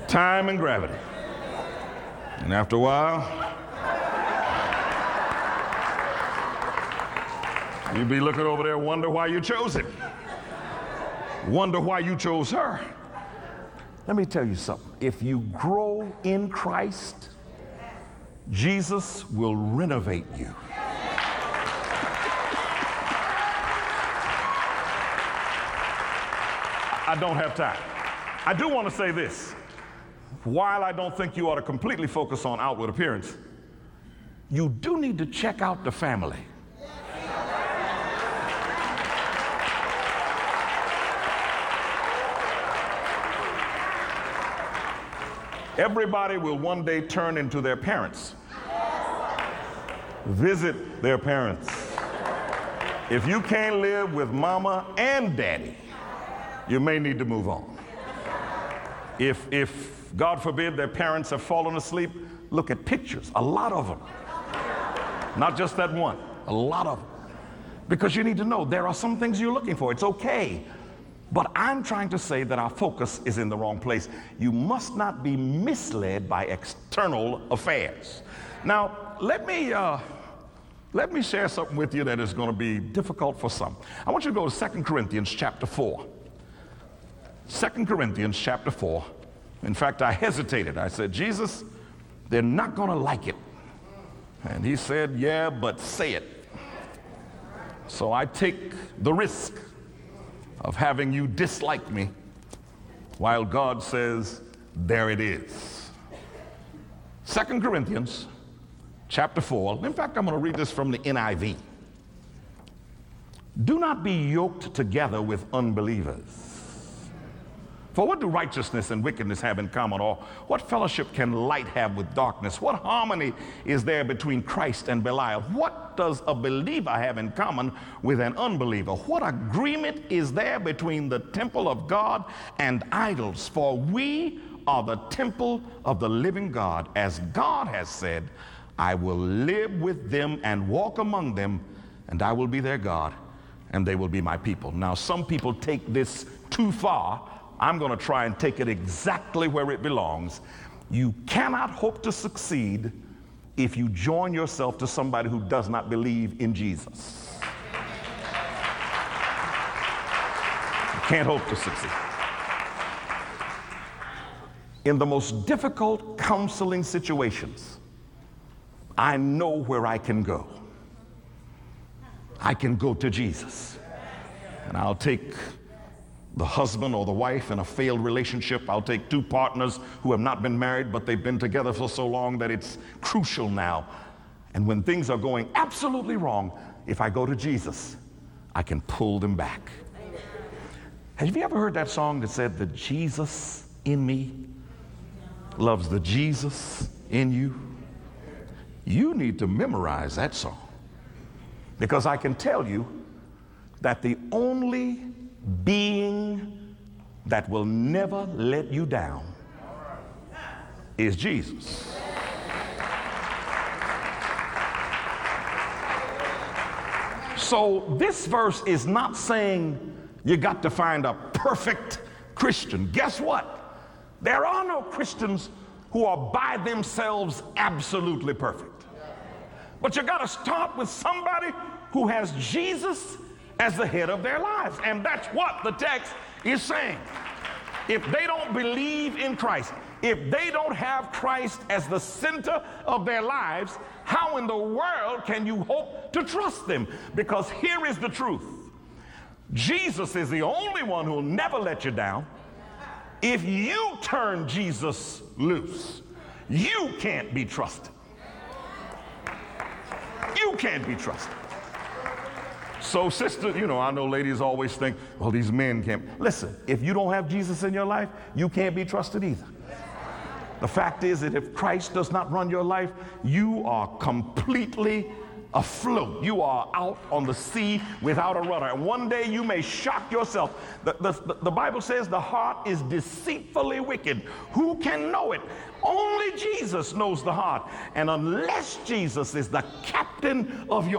Time and gravity. And after a while, you'd be looking over there, wonder why you chose it. Wonder why you chose her. Let me tell you something. If you grow in Christ, Jesus will renovate you. I don't have time. I do want to say this. While I don't think you ought to completely focus on outward appearance, you do need to check out the family. Everybody will one day turn into their parents. Visit their parents. If you can't live with mama and daddy, you may need to move on. If God forbid, their parents have fallen asleep, look at pictures, a lot of them. Not just that one, a lot of them. Because you need to know there are some things you're looking for. It's okay. But I'm trying to say that our focus is in the wrong place. You must not be misled by external affairs. Now, let me share something with you that is going to be difficult for some. I want you to go to 2 Corinthians chapter 4. 2 Corinthians chapter 4. In fact, I hesitated. I said, Jesus, they're not going to like it. And he said, yeah, but say it. So I take the risk of having you dislike me while God says, there it is. 2 Corinthians chapter 4. In fact, I'm going to read this from the NIV. Do not be yoked together with unbelievers. For what do righteousness and wickedness have in common? Or what fellowship can light have with darkness? What harmony is there between Christ and Belial? What does a believer have in common with an unbeliever? What agreement is there between the temple of God and idols? For we are the temple of the living God. As God has said, I will live with them and walk among them, and I will be their God, and they will be my people. Now, some people take this too far. I'm going to try and take it exactly where it belongs. You cannot hope to succeed if you join yourself to somebody who does not believe in Jesus. You can't hope to succeed. In the most difficult counseling situations, I know where I can go. I can go to Jesus. And I'll take the husband or the wife in a failed relationship. I'll take two partners who have not been married, but they've been together for so long that it's crucial now. And when things are going absolutely wrong, if I go to Jesus, I can pull them back. Have you ever heard that song that said, the Jesus in me loves the Jesus in you? You need to memorize that song, because I can tell you that the only being that will never let you down is Jesus. So this verse is not saying you got to find a perfect Christian. Guess what? There are no Christians who are by themselves absolutely perfect. But you got to start with somebody who has Jesus as the head of their lives. And that's what the text is saying. If they don't believe in Christ, if they don't have Christ as the center of their lives, how in the world can you hope to trust them? Because here is the truth. Jesus is the only one who will never let you down. If you turn Jesus loose, you can't be trusted. You can't be trusted. So, sister, I know ladies always think, well, these men can't. Listen, if you don't have Jesus in your life, you can't be trusted either. The fact is that if Christ does not run your life, you are completely afloat. You are out on the sea without a rudder. And one day you may shock yourself. The Bible says the heart is deceitfully wicked. Who can know it? Only Jesus knows the heart. And unless Jesus is the captain of your